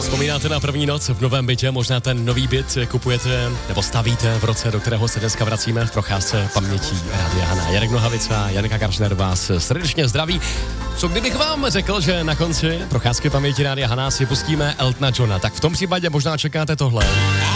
Vzpomínáte na první noc v novém bytě, možná ten nový byt kupujete nebo stavíte v roce, do kterého se dneska vracíme v procházce pamětí Rádia Hana. Jarek Nohavica, Janika Karšner vás srdečně zdraví. Co kdybych vám řekl, že na konci procházky paměti Rádia Hana si pustíme Eltona Johna, tak v tom případě možná čekáte tohle.